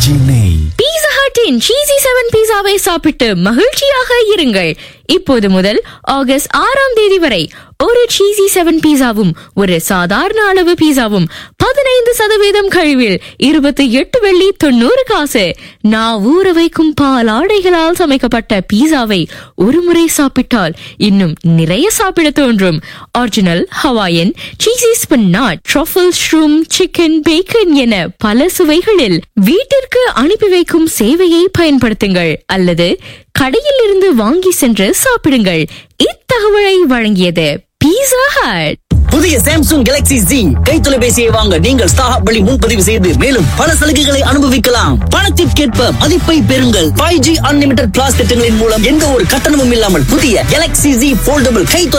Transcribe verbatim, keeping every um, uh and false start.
Pizza ஹட்டின் சீசி seven பீட்சாவை சாப்பிட்டு மகிழ்ச்சியாக இருங்கள். இப்போது முதல் ஆகஸ்ட் ஆறாம் தேதி வரை ஒரு சீசி செவன் பீட்சாவும் ஒரு சாதாரண அளவு பீட்சாவும் பதினைந்து சதவீதம் கழிவில் இருபத்தி எட்டு வெள்ளி தொண்ணூறு காசு. நான் ஊற வைக்கும் பாலாடைகளால் சமைக்கப்பட்ட பீட்சாவை ஒரு முறை சாப்பிட்டால் இன்னும் நிறைய சாப்பிட தோன்றும். Original Hawaiian, சீசி ஸ்பினாட், truffle, shroom, chicken, bacon என பல சுவைகளில் வீட்டிற்கு அனுப்பி வைக்கும் சேவையை பயன்படுத்துங்கள் அல்லது கடையில் இருந்து வாங்கி சென்று சாப்பிடுங்கள். இத்தகவலை வழங்கியது பீட்சா ஹட். புதிய சாம்சங் கேலக்ஸி Z கை தொலைபேசியை வாங்க நீங்கள் ஸ்டார்ஹப் வழி முன்பதிவு செய்து மேலும் பல சலுகைகளை அனுபவிக்கலாம். பணத்திற்கேற்ப மதிப்பை பெறுங்கள். ஃபைவ் ஜி அன்லிமிடெட் பிளாஸ் திட்டங்களின் மூலம் எந்த ஒரு கட்டணமும் இல்லாமல் புதிய கேலக்ஸி Z போல்டபிள் கை